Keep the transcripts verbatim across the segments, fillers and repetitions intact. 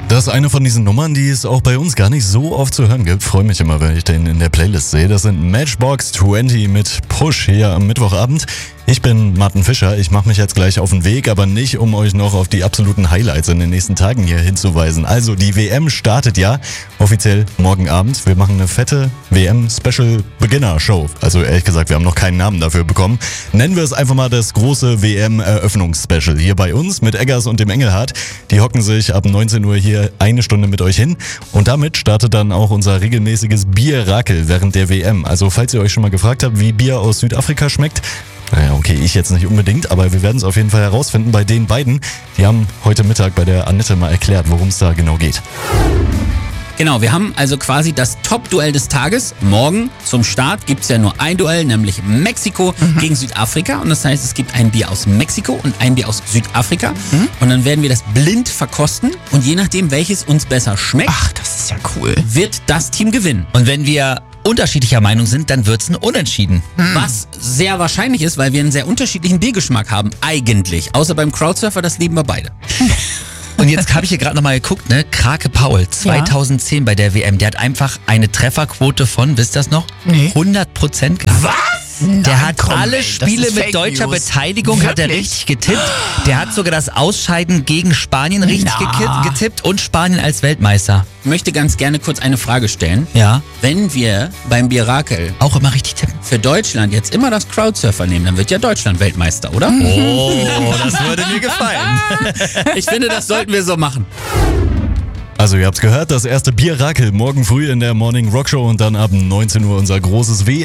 Das ist eine von diesen Nummern, die es auch bei uns gar nicht so oft zu hören gibt. Freue mich immer, wenn ich den in der Playlist sehe. Das sind Matchbox zwanzig mit Push hier am Mittwochabend. Ich bin Martin Fischer. Ich mache mich jetzt gleich auf den Weg, aber nicht, um euch noch auf die absoluten Highlights in den nächsten Tagen hier hinzuweisen. Also die W M startet ja offiziell morgen Abend. Wir machen eine fette W M-Special-Beginner-Show. Also ehrlich gesagt, wir haben noch keinen Namen dafür bekommen. Nennen wir es einfach mal das große W M-Eröffnungs-Special hier bei uns mit Eggers und dem Engelhardt. Die hocken sich ab neunzehn Uhr hier eine Stunde mit euch hin. Und damit startet dann auch unser regelmäßiges Bier-Rakel während der W M. Also falls ihr euch schon mal gefragt habt, wie Bier aus Südafrika schmeckt, naja, okay, ich jetzt nicht unbedingt, aber wir werden es auf jeden Fall herausfinden bei den beiden. Die haben heute Mittag bei der Annette mal erklärt, worum es da genau geht. Genau, wir haben also quasi das Top-Duell des Tages. Morgen zum Start gibt es ja nur ein Duell, nämlich Mexiko mhm. gegen Südafrika. Und das heißt, es gibt ein Bier aus Mexiko und ein Bier aus Südafrika. Mhm. Und dann werden wir das blind verkosten. Und je nachdem, welches uns besser schmeckt, ach, das ist ja cool, wird das Team gewinnen. Und wenn wir unterschiedlicher Meinung sind, dann wird's ein Unentschieden. Hm. Was sehr wahrscheinlich ist, weil wir einen sehr unterschiedlichen Biergeschmack haben, eigentlich. Außer beim Crowdsurfer, das lieben wir beide. Und jetzt habe ich hier gerade nochmal geguckt, ne? Krake Paul, zweitausendzehn ja. bei der W M, der hat einfach eine Trefferquote von, wisst ihr das noch? Nee. hundert Prozent gehabt. Was? Der Nein, hat komm, alle ey, Spiele mit deutscher News. Beteiligung Wirklich? Hat er richtig getippt. Der hat sogar das Ausscheiden gegen Spanien richtig Na. getippt und Spanien als Weltmeister. Ich möchte ganz gerne kurz eine Frage stellen. Ja. Wenn wir beim Bierakel auch immer richtig tippen für Deutschland jetzt immer das Crowdsurfer nehmen, dann wird ja Deutschland Weltmeister, oder? Oh, das würde mir gefallen. Ich finde, das sollten wir so machen. Also ihr habt's gehört, das erste Bier-Rakel morgen früh in der Morning Rock Show und dann ab neunzehn Uhr unser großes W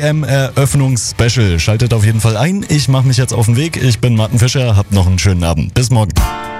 M-Eröffnungs-Special. Schaltet auf jeden Fall ein. Ich mache mich jetzt auf den Weg. Ich bin Martin Fischer. Habt noch einen schönen Abend. Bis morgen.